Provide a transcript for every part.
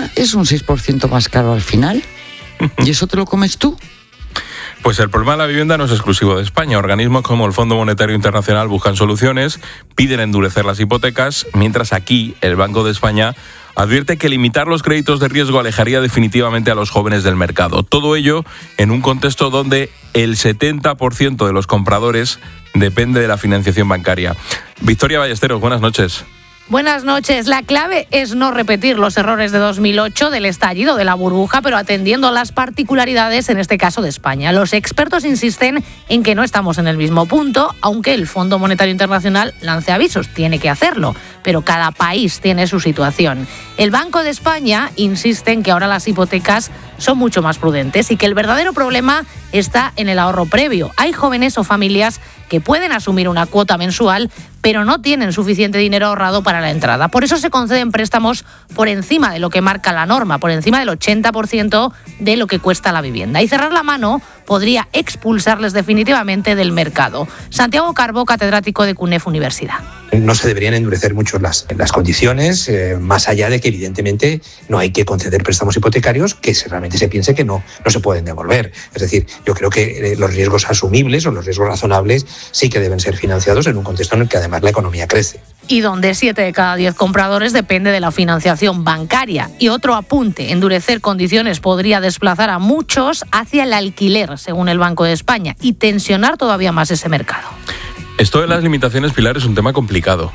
vivienda es un 6% más caro al final. ¿Y eso te lo comes tú? Pues el problema de la vivienda no es exclusivo de España. Organismos como el Fondo Monetario Internacional buscan soluciones, piden endurecer las hipotecas, mientras aquí el Banco de España advierte que limitar los créditos de riesgo alejaría definitivamente a los jóvenes del mercado. Todo ello en un contexto donde el 70% de los compradores depende de la financiación bancaria. Victoria Ballesteros, buenas noches. Buenas noches. La clave es no repetir los errores de 2008 del estallido de la burbuja, pero atendiendo a las particularidades, en este caso de España. Los expertos insisten en que no estamos en el mismo punto, aunque el Fondo Monetario Internacional lance avisos. Tiene que hacerlo, pero cada país tiene su situación. El Banco de España insiste en que ahora las hipotecas son mucho más prudentes y que el verdadero problema está en el ahorro previo. Hay jóvenes o familias que pueden asumir una cuota mensual, pero no tienen suficiente dinero ahorrado para la entrada. Por eso se conceden préstamos por encima de lo que marca la norma, por encima del 80% de lo que cuesta la vivienda. Y cerrar la mano podría expulsarles definitivamente del mercado. Santiago Carbó, catedrático de CUNEF Universidad. No se deberían endurecer mucho las condiciones, más allá de que evidentemente no hay que conceder préstamos hipotecarios que realmente se piense que no se pueden devolver. Es decir, yo creo que los riesgos asumibles o los riesgos razonables sí que deben ser financiados en un contexto en el que además la economía crece. Y donde 7 de cada 10 compradores depende de la financiación bancaria. Y otro apunte, endurecer condiciones podría desplazar a muchos hacia el alquiler, según el Banco de España, y tensionar todavía más ese mercado. Esto de las limitaciones, Pilar, es un tema complicado.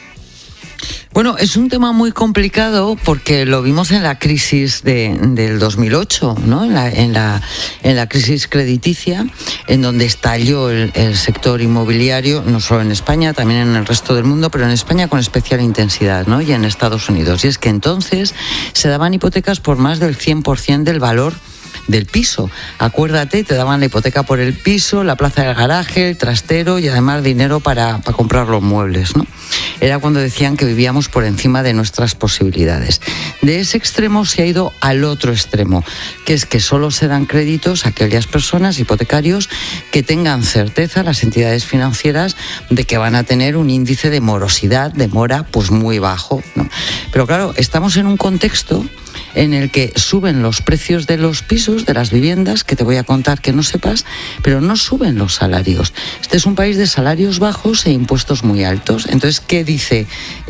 Bueno, es un tema muy complicado porque lo vimos en la crisis del 2008, ¿no? En la crisis crediticia, en donde estalló el sector inmobiliario, no solo en España, también en el resto del mundo, pero en España con especial intensidad, ¿no? Y en Estados Unidos. Y es que entonces se daban hipotecas por más del 100% del valor del piso. Acuérdate, te daban la hipoteca por el piso, la plaza del garaje, el trastero y además dinero para comprar los muebles, ¿no? Era cuando decían que vivíamos por encima de nuestras posibilidades. De ese extremo se ha ido al otro extremo, que es que solo se dan créditos a aquellas personas, hipotecarios, que tengan certeza, las entidades financieras, de que van a tener un índice de morosidad, de mora, pues muy bajo, ¿no? Pero claro, estamos en un contexto en el que suben los precios de los pisos, de las viviendas, que te voy a contar que no sepas, pero no suben los salarios. Este es un país de salarios bajos e impuestos muy altos. Entonces, ¿qué dice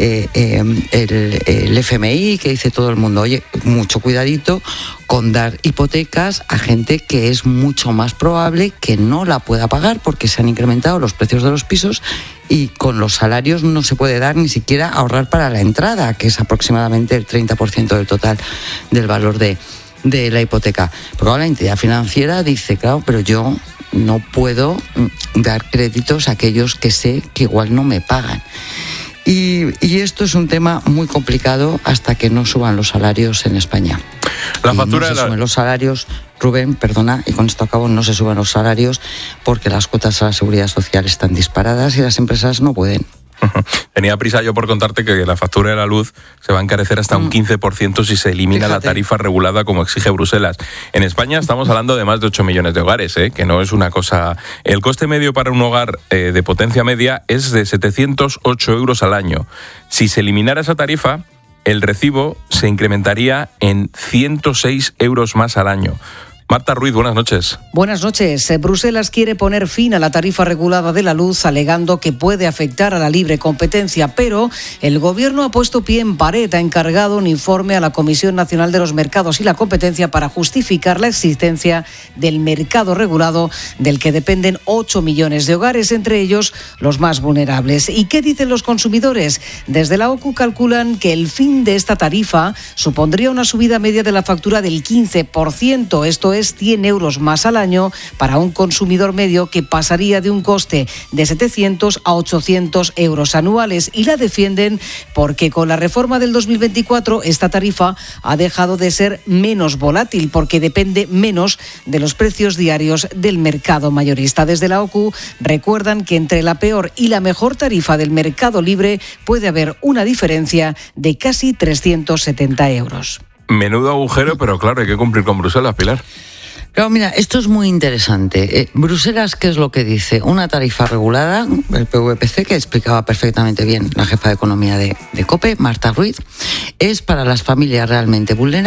el FMI? ¿Qué dice todo el mundo? Oye, mucho cuidadito con dar hipotecas a gente que es mucho más probable que no la pueda pagar porque se han incrementado los precios de los pisos y con los salarios no se puede dar ni siquiera ahorrar para la entrada, que es aproximadamente el 30% del total del valor de la hipoteca. Pero la entidad financiera dice, claro, pero yo no puedo dar créditos a aquellos que sé que igual no me pagan. Y esto es un tema muy complicado hasta que no suban los salarios en España. La factura no se suben los salarios, Rubén, perdona, y con esto acabo, no se suben los salarios porque las cuotas a la seguridad social están disparadas y las empresas no pueden. Tenía prisa yo por contarte que la factura de la luz se va a encarecer hasta un 15% si se elimina la tarifa regulada como exige Bruselas. En España estamos hablando de más de 8 millones de hogares, que no es una cosa... El coste medio para un hogar de potencia media es de 708 euros al año. Si se eliminara esa tarifa, el recibo se incrementaría en 106 euros más al año. Marta Ruiz, buenas noches. Buenas noches. Bruselas quiere poner fin a la tarifa regulada de la luz, alegando que puede afectar a la libre competencia, pero el Gobierno ha puesto pie en pared, ha encargado un informe a la Comisión Nacional de los Mercados y la Competencia para justificar la existencia del mercado regulado del que dependen 8 millones de hogares, entre ellos los más vulnerables. ¿Y qué dicen los consumidores? Desde la OCU calculan que el fin de esta tarifa supondría una subida media de la factura del 15%, esto es 100 euros más al año para un consumidor medio, que pasaría de un coste de 700 a 800 euros anuales. Y la defienden porque con la reforma del 2024 esta tarifa ha dejado de ser menos volátil porque depende menos de los precios diarios del mercado mayorista. Desde la OCU recuerdan que entre la peor y la mejor tarifa del mercado libre puede haber una diferencia de casi 370 euros. Menudo agujero, pero claro, hay que cumplir con Bruselas, Pilar. Claro, mira, esto es muy interesante. Bruselas, ¿qué es lo que dice? Una tarifa regulada, el PVPC, que explicaba perfectamente bien la jefa de economía de COPE, Marta Ruiz, es para las familias realmente vulnerables